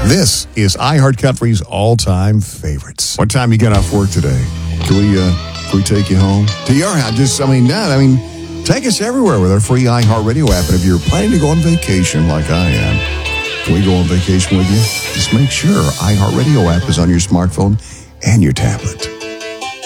This is iHeartCountry's all-time favorites. What time you get off work today? Can we take you home to your house? Take us everywhere with our free iHeartRadio app. And if you're planning to go on vacation like I am, can we go on vacation with you? Just make sure iHeartRadio app is on your smartphone and your tablet.